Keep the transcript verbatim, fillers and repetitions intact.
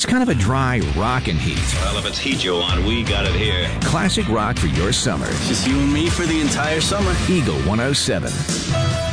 It's kind of a dry rockin' heat. Well, if it's heat you want, we got it here. Classic rock for your summer. Just you and me for the entire summer. Eagle one oh seven.